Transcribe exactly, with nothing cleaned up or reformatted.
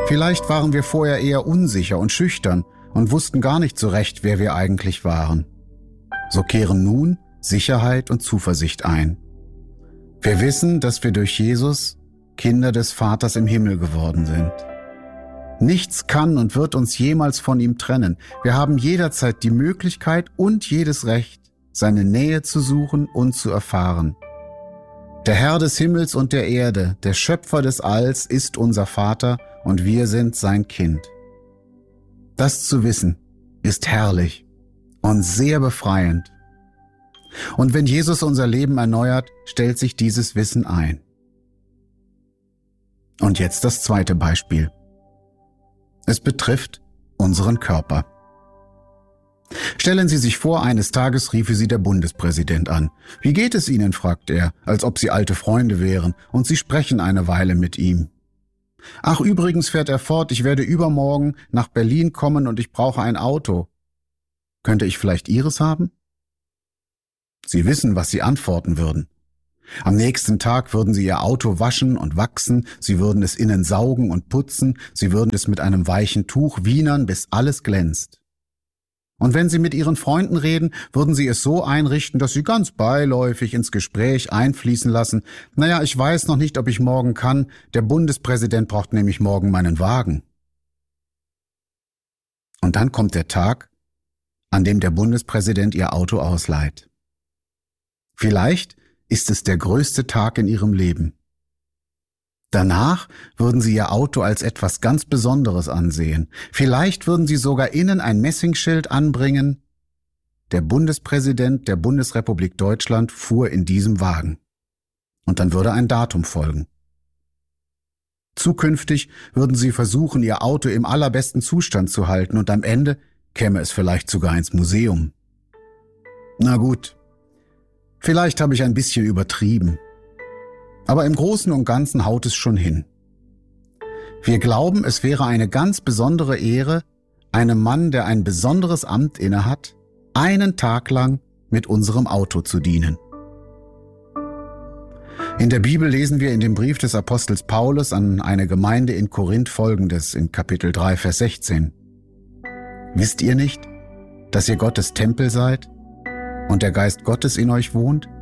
Vielleicht waren wir vorher eher unsicher und schüchtern und wussten gar nicht so recht, wer wir eigentlich waren. So kehren nun Sicherheit und Zuversicht ein. Wir wissen, dass wir durch Jesus Kinder des Vaters im Himmel geworden sind. Nichts kann und wird uns jemals von ihm trennen. Wir haben jederzeit die Möglichkeit und jedes Recht, seine Nähe zu suchen und zu erfahren. Der Herr des Himmels und der Erde, der Schöpfer des Alls, ist unser Vater und wir sind sein Kind. Das zu wissen ist herrlich und sehr befreiend. Und wenn Jesus unser Leben erneuert, stellt sich dieses Wissen ein. Und jetzt das zweite Beispiel. Es betrifft unseren Körper. Stellen Sie sich vor, eines Tages riefe Sie der Bundespräsident an. »Wie geht es Ihnen?« fragt er, als ob Sie alte Freunde wären, und Sie sprechen eine Weile mit ihm. »Ach, übrigens«, fährt er fort, »ich werde übermorgen nach Berlin kommen und ich brauche ein Auto. Könnte ich vielleicht Ihres haben?« Sie wissen, was Sie antworten würden. Am nächsten Tag würden Sie Ihr Auto waschen und wachsen, Sie würden es innen saugen und putzen, Sie würden es mit einem weichen Tuch wienern, bis alles glänzt. Und wenn Sie mit Ihren Freunden reden, würden Sie es so einrichten, dass Sie ganz beiläufig ins Gespräch einfließen lassen, »Naja, ich weiß noch nicht, ob ich morgen kann, der Bundespräsident braucht nämlich morgen meinen Wagen.« Und dann kommt der Tag, an dem der Bundespräsident Ihr Auto ausleiht. Vielleicht ist es der größte Tag in Ihrem Leben. Danach würden Sie Ihr Auto als etwas ganz Besonderes ansehen. Vielleicht würden Sie sogar innen ein Messingschild anbringen. Der Bundespräsident der Bundesrepublik Deutschland fuhr in diesem Wagen. Und dann würde ein Datum folgen. Zukünftig würden Sie versuchen, Ihr Auto im allerbesten Zustand zu halten und am Ende käme es vielleicht sogar ins Museum. Na gut. Vielleicht habe ich ein bisschen übertrieben. Aber im Großen und Ganzen haut es schon hin. Wir glauben, es wäre eine ganz besondere Ehre, einem Mann, der ein besonderes Amt innehat, einen Tag lang mit unserem Auto zu dienen. In der Bibel lesen wir in dem Brief des Apostels Paulus an eine Gemeinde in Korinth Folgendes in Kapitel drei, Vers sechzehn. »Wisst ihr nicht, dass ihr Gottes Tempel seid und der Geist Gottes in euch wohnt?